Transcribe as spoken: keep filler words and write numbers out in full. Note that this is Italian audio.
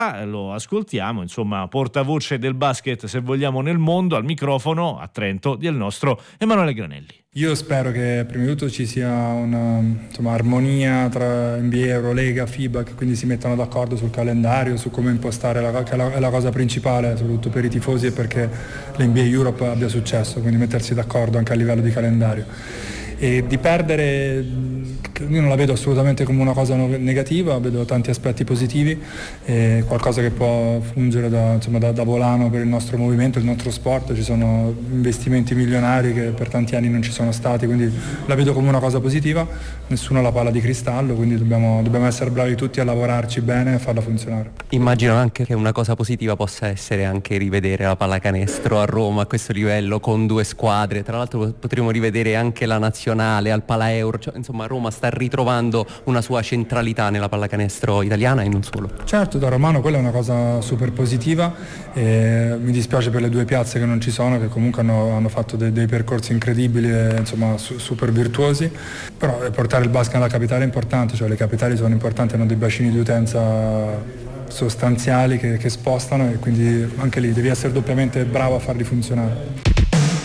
lo ascoltiamo, insomma, portavoce del basket, se vogliamo, nel mondo, al microfono a Trento del nostro Emanuele Granelli. Io spero che prima di tutto ci sia una insomma, armonia tra N B A, Eurolega, FIBA, che quindi si mettano d'accordo sul calendario, su come impostare, la, che è la, è la cosa principale, soprattutto per i tifosi e perché l'N B A Europe abbia successo, quindi mettersi d'accordo anche a livello di calendario. E di perdere, io non la vedo assolutamente come una cosa negativa, vedo tanti aspetti positivi, e qualcosa che può fungere da, insomma, da, da volano per il nostro movimento, il nostro sport. Ci sono investimenti milionari che per tanti anni non ci sono stati, quindi la vedo come una cosa positiva. Nessuno ha la palla di cristallo, quindi dobbiamo, dobbiamo essere bravi tutti a lavorarci bene e farla funzionare. Immagino anche che una cosa positiva possa essere anche rivedere la pallacanestro a Roma a questo livello con due squadre. Tra l'altro potremo rivedere anche la nazionale al Pala Euro, cioè, insomma Roma sta ritrovando una sua centralità nella pallacanestro italiana e non solo. Certo, da romano quella è una cosa super positiva, e mi dispiace per le due piazze che non ci sono, che comunque hanno, hanno fatto dei, dei percorsi incredibili e insomma su, super virtuosi, però portare il basket alla capitale è importante, cioè le capitali sono importanti, hanno dei bacini di utenza sostanziali che, che spostano, e quindi anche lì devi essere doppiamente bravo a farli funzionare.